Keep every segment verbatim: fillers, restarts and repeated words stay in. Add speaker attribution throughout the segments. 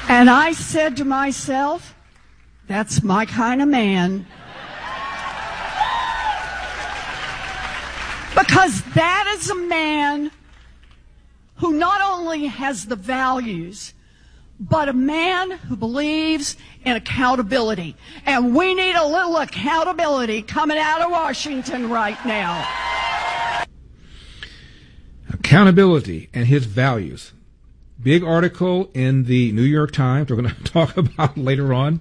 Speaker 1: And I said to myself, that's my kind of man. Because that is a man who not only has the values, but a man who believes in accountability. And we need a little accountability coming out of Washington right now.
Speaker 2: Accountability and his values. Big article in the New York Times we're going to talk about later on.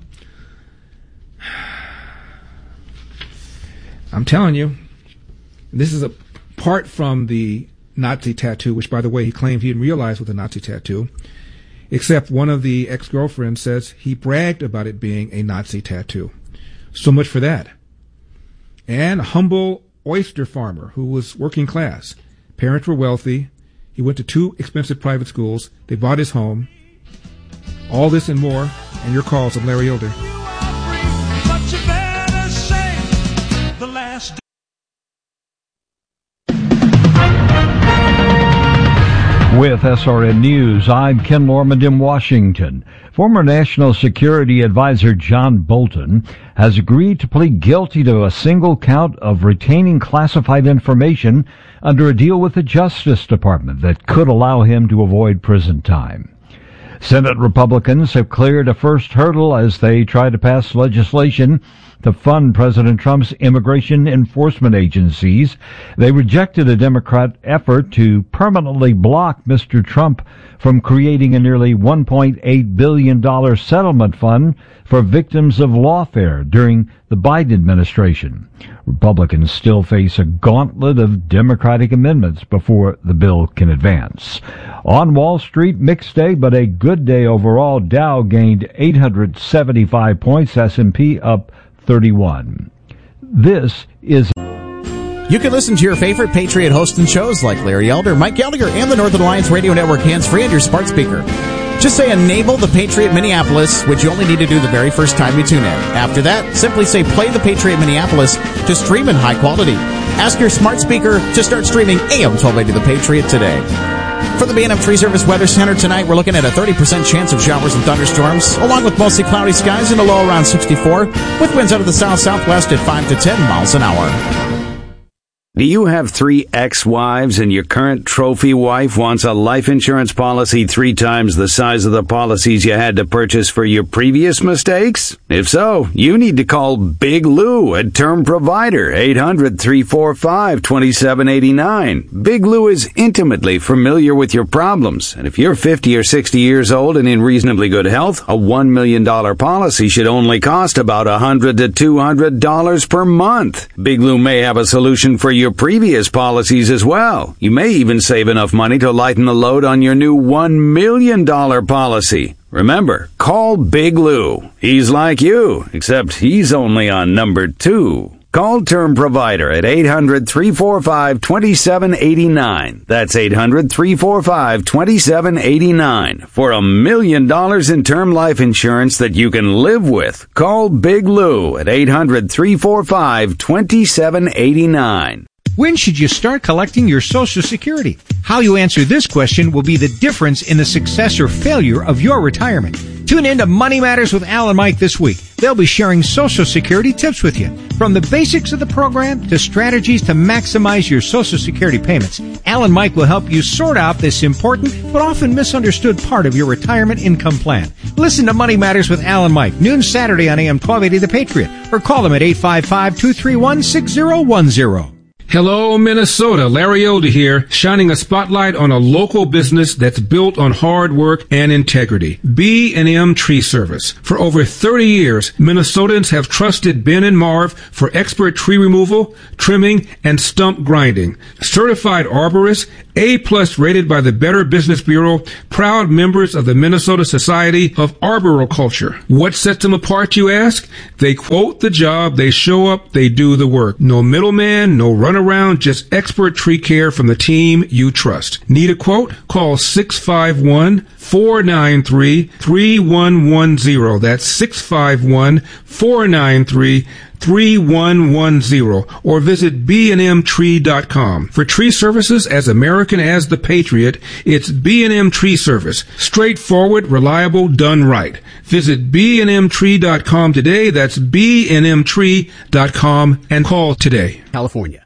Speaker 2: I'm telling you, this is apart from the Nazi tattoo, which, by the way, he claimed he didn't realize was a Nazi tattoo, except one of the ex-girlfriends says he bragged about it being a Nazi tattoo. So much for that. And a humble oyster farmer who was working class. Parents were wealthy. He went to two expensive private schools. They bought his home. All this and more, and your calls. I'm Larry Elder.
Speaker 3: With S R N News, I'm Ken Lormand in Washington. Former National Security Advisor John Bolton has agreed to plead guilty to a single count of retaining classified information under a deal with the Justice Department that could allow him to avoid prison time. Senate Republicans have cleared a first hurdle as they try to pass legislation to fund President Trump's immigration enforcement agencies. They rejected a Democrat effort to permanently block Mister Trump from creating a nearly one point eight billion dollars settlement fund for victims of lawfare during the Biden administration. Republicans still face a gauntlet of Democratic amendments before the bill can advance. On Wall Street, mixed day, but a good day overall. Dow gained eight hundred seventy-five points, S and P up thirty-one. This is...
Speaker 4: You can listen to your favorite Patriot hosts and shows like Larry Elder, Mike Gallagher, and the Northern Alliance Radio Network hands-free on your smart speaker. Just say enable the Patriot Minneapolis, which you only need to do the very first time you tune in. After that, simply say play the Patriot Minneapolis to stream in high quality. Ask your smart speaker to start streaming A M twelve eighty The Patriot today. For the B and M Tree Service Weather Center tonight, we're looking at a thirty percent chance of showers and thunderstorms, along with mostly cloudy skies and a low around sixty-four, with winds out of the south-southwest at five to ten miles an hour.
Speaker 5: Do you have three ex-wives and your current trophy wife wants a life insurance policy three times the size of the policies you had to purchase for your previous mistakes? If so, you need to call Big Lou at Term Provider, eight hundred, three four five, two seven eight nine. Big Lou is intimately familiar with your problems, and if you're fifty or sixty years old and in reasonably good health, a one million dollars policy should only cost about one hundred to two hundred dollars per month. Big Lou may have a solution for your Your previous policies as well. You may even save enough money to lighten the load on your new one million dollars policy. Remember, call Big Lou. He's like you, except he's only on number two. Call Term Provider at eight hundred, three four five, two seven eight nine. That's eight hundred, three four five, two seven eight nine. For a million dollars in term life insurance that you can live with. Call Big Lou at eight hundred, three four five, two seven eight nine.
Speaker 6: When should you start collecting your Social Security? How you answer this question will be the difference in the success or failure of your retirement. Tune in to Money Matters with Al and Mike this week. They'll be sharing Social Security tips with you. From the basics of the program to strategies to maximize your Social Security payments, Al and Mike will help you sort out this important but often misunderstood part of your retirement income plan. Listen to Money Matters with Al and Mike, noon Saturday on A M twelve eighty The Patriot, or call them at eight five five, two three one, six zero one zero.
Speaker 2: Hello, Minnesota. Larry Elder here, shining a spotlight on a local business that's built on hard work and integrity. B and M Tree Service. For over thirty years, Minnesotans have trusted Ben and Marv for expert tree removal, trimming, and stump grinding. Certified arborists, A-plus rated by the Better Business Bureau, proud members of the Minnesota Society of Arboriculture. What sets them apart, you ask? They quote the job, they show up, they do the work. No middleman, no run around, just expert tree care from the team you trust. Need a quote? Call six five one, four nine three, three one one zero. That's six five one, four nine three, three one one zero or visit b and m tree dot com. For tree services as American as the Patriot, it's B and M Tree Service. Straightforward, reliable, done right. Visit b and m tree dot com today. That's b and m tree dot com and call today.
Speaker 4: California.